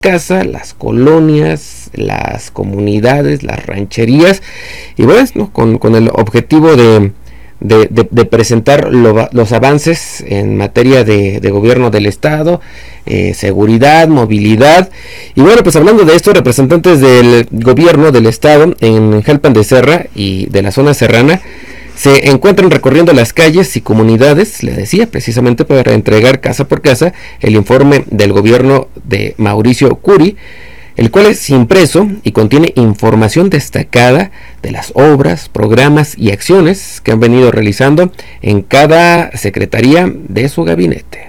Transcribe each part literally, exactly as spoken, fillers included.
casa, las colonias, las comunidades, las rancherías, y bueno, ¿no? con, con el objetivo de, de, de, de presentar lo, los avances en materia de, de gobierno del estado, eh, seguridad, movilidad. Y bueno, pues hablando de esto, representantes del gobierno del estado en Jalpan de Serra y de la zona serrana se encuentran recorriendo las calles y comunidades, le decía, precisamente para entregar casa por casa el informe del gobierno de Mauricio Curi, el cual es impreso y contiene información destacada de las obras, programas y acciones que han venido realizando en cada secretaría de su gabinete.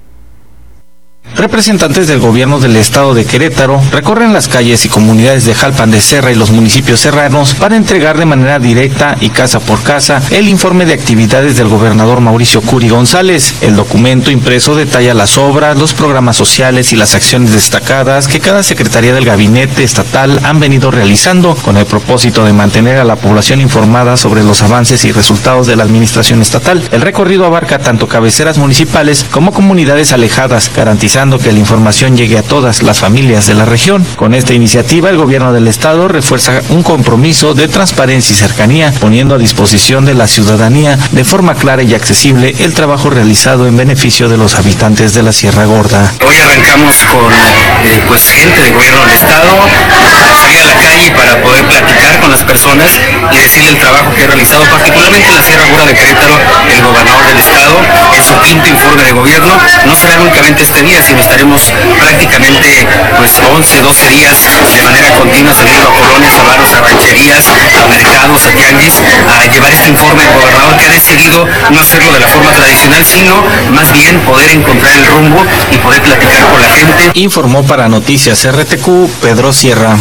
Representantes del gobierno del estado de Querétaro recorren las calles y comunidades de Jalpan de Serra y los municipios serranos para entregar de manera directa y casa por casa el informe de actividades del gobernador Mauricio Curi González. El documento impreso detalla las obras, los programas sociales y las acciones destacadas que cada secretaría del gabinete estatal han venido realizando con el propósito de mantener a la población informada sobre los avances y resultados de la administración estatal. El recorrido abarca tanto cabeceras municipales como comunidades alejadas, garantizando que la información llegue a todas las familias de la región. Con esta iniciativa, el gobierno del estado refuerza un compromiso de transparencia y cercanía, poniendo a disposición de la ciudadanía de forma clara y accesible el trabajo realizado en beneficio de los habitantes de la Sierra Gorda. Hoy arrancamos con eh, pues gente del gobierno del estado, salir a la calle para poder platicar con las personas y decirle el trabajo que ha realizado, particularmente en la Sierra Gorda de Querétaro, el gobernador del estado, en su quinto informe de gobierno. No será únicamente este día, sino estaremos prácticamente pues once, doce días de manera continua saliendo a colonias, a barrios, a rancherías, a mercados, a tianguis, a llevar este informe del gobernador, que ha decidido no hacerlo de la forma tradicional, sino más bien poder encontrar el rumbo y poder platicar con la gente. Informó para Noticias R T Q Pedro Sierra.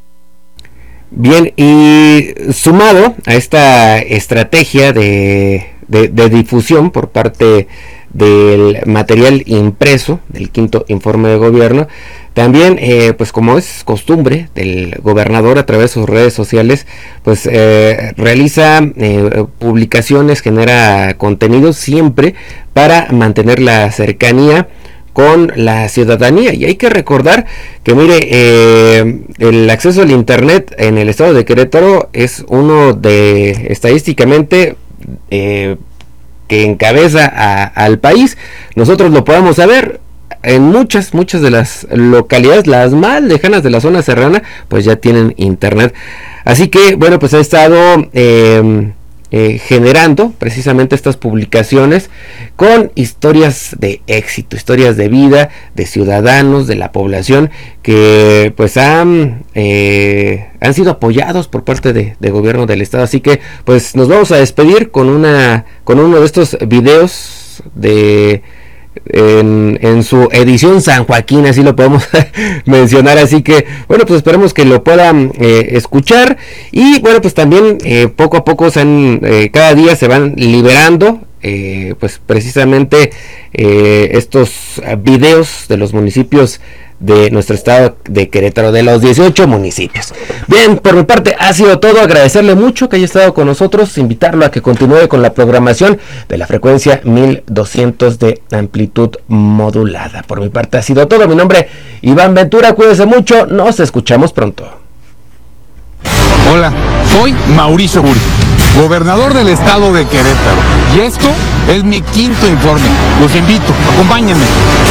Bien, y sumado a esta estrategia de, de, de difusión por parte del material impreso del quinto informe de gobierno, también eh, pues como es costumbre del gobernador, a través de sus redes sociales, pues eh, realiza eh, publicaciones, genera contenidos siempre para mantener la cercanía con la ciudadanía. Y hay que recordar que mire, eh, el acceso al internet en el estado de Querétaro es uno de, estadísticamente, eh, que encabeza a, al país. Nosotros lo podemos saber en muchas, muchas de las localidades, las más lejanas de la zona serrana, pues ya tienen internet. Así que, bueno, pues ha estado eh, eh, generando precisamente estas publicaciones con historias de éxito, historias de vida de ciudadanos, de la población, que pues han eh, han sido apoyados por parte de, de gobierno del estado. Así que pues nos vamos a despedir con una con uno de estos videos de En, en su edición San Joaquín, así lo podemos mencionar. Así que bueno, pues esperemos que lo puedan eh, escuchar. Y bueno, pues también eh, poco a poco se han, eh, cada día se van liberando eh, pues precisamente eh, estos videos de los municipios de nuestro estado de Querétaro, de los dieciocho municipios. Bien, por mi parte ha sido todo. Agradecerle mucho que haya estado con nosotros, invitarlo a que continúe con la programación de la frecuencia mil doscientos de amplitud modulada. Por mi parte ha sido todo. Mi nombre Iván Ventura, cuídense mucho, nos escuchamos pronto. Hola, soy Mauricio Curi, gobernador del estado de Querétaro, y esto es mi quinto informe. Los invito, acompáñenme.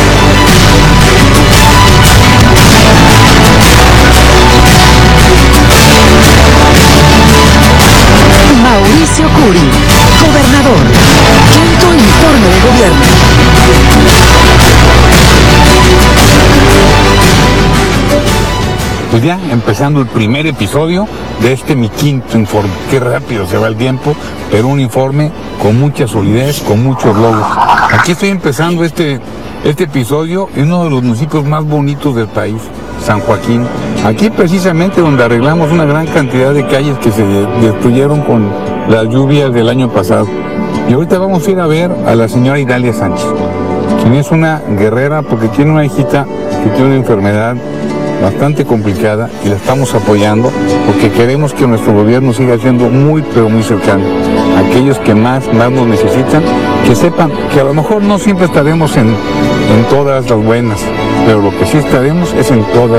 Mauricio Curi, gobernador, quinto informe de gobierno. Pues ya empezando el primer episodio de este mi quinto informe. Qué rápido se va el tiempo, pero un informe con mucha solidez, con muchos logros. Aquí estoy empezando este, este episodio en uno de los municipios más bonitos del país, San Joaquín. Aquí precisamente donde arreglamos una gran cantidad de calles que se destruyeron con las lluvias del año pasado. Y ahorita vamos a ir a ver a la señora Idalia Sánchez, quien es una guerrera porque tiene una hijita que tiene una enfermedad bastante complicada y la estamos apoyando porque queremos que nuestro gobierno siga siendo muy pero muy cercano a aquellos que más, más nos necesitan, que sepan que a lo mejor no siempre estaremos en, en todas las buenas, pero lo que sí estaremos es en todas